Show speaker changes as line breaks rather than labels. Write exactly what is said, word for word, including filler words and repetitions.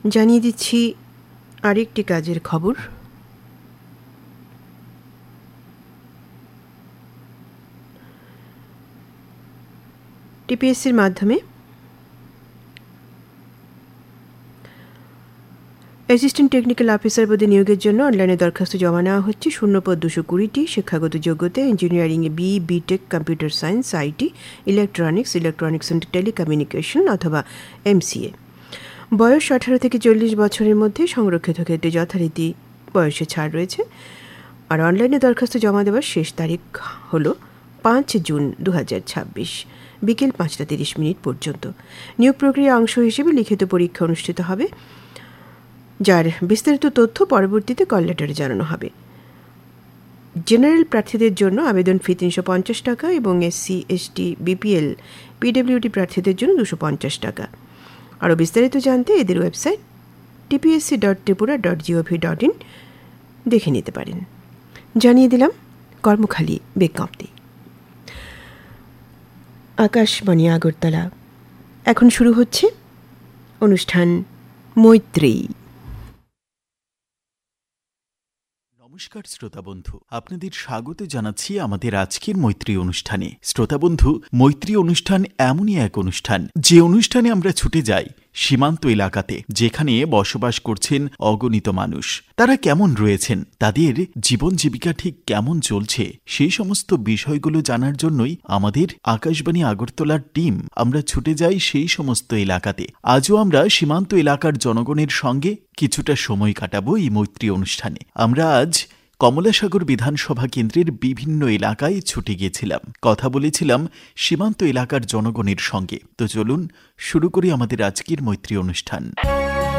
জানিয়ে দিচ্ছি আরেকটি কাজের খবর। টিপিএসসির মাধ্যমে অ্যাসিস্ট্যান্ট টেকনিক্যাল অফিসার পদে নিয়োগের জন্য অনলাইনে দরখাস্ত জমা নেওয়া হচ্ছে। শূন্যপদ দুশো কুড়িটি। শিক্ষাগত যোগ্যতা ইঞ্জিনিয়ারিংয়ে B B Tech, computer science, IT, electronics, electronics and telecommunication অথবা এমসিএ। বয়স আঠারো থেকে চল্লিশ বছরের মধ্যে। সংরক্ষিত ক্ষেত্রে যথারীতি বয়সে ছাড় রয়েছে। আর অনলাইনে দরখাস্ত জমা দেওয়ার শেষ তারিখ হলো পাঁচ জুন দু হাজার ছাব্বিশ বিকেল পাঁচটা তিরিশ মিনিট পর্যন্ত। নিয়োগ প্রক্রিয়া অংশ হিসেবে লিখিত পরীক্ষা অনুষ্ঠিত হবে, যার বিস্তারিত তথ্য পরবর্তীতে কল লেটারে জানানো হবে। জেনারেল প্রার্থীদের জন্য আবেদন ফি তিনশো পঞ্চাশ টাকা এবং এসসি, এসটি, বিপিএল, পিডব্লিউডি প্রার্থীদের জন্য দুশো পঞ্চাশ টাকা। আরও বিস্তারিত জানতে এদের website TPSC dot Tripura dot gov dot in দেখে নিতে পারেন। জানিয়ে দিলাম কর্মখালী বিজ্ঞপ্তি। আকাশবাণী আগরতলা। এখন শুরু হচ্ছে অনুষ্ঠান মৈত্রী।
নমস্কার শ্রোতা বন্ধু, আপনাদের স্বাগত জানাচ্ছি আমাদের আজকের মৈত্রী অনুষ্ঠানে। শ্রোতা বন্ধু, মৈত্রী অনুষ্ঠান এমনই এক অনুষ্ঠান যে অনুষ্ঠানে আমরা ছুটে যাই সীমান্ত এলাকাতে, যেখানে বসবাস করছেন অগণিত মানুষ। তারা কেমন রয়েছেন, তাদের জীবন জীবিকা ঠিক কেমন চলছে, সেই সমস্ত বিষয়গুলো জানার জন্যই আমাদের আকাশবাণী আগরতলার টিম আমরা ছুটে যাই সেই সমস্ত এলাকাতে। আজও আমরা সীমান্ত এলাকার জনগণের সঙ্গে কিছুটা সময় কাটাবো এই মৈত্রী অনুষ্ঠানে। আমরা আজ কমলাসাগর বিধানসভা কেন্দ্রের বিভিন্ন এলাকায় ছুটে গিয়েছিলাম, কথা বলেছিলাম সীমান্ত এলাকার জনগণের সঙ্গে। তো চলুন শুরু করি আমাদের আজকের মৈত্রী অনুষ্ঠান।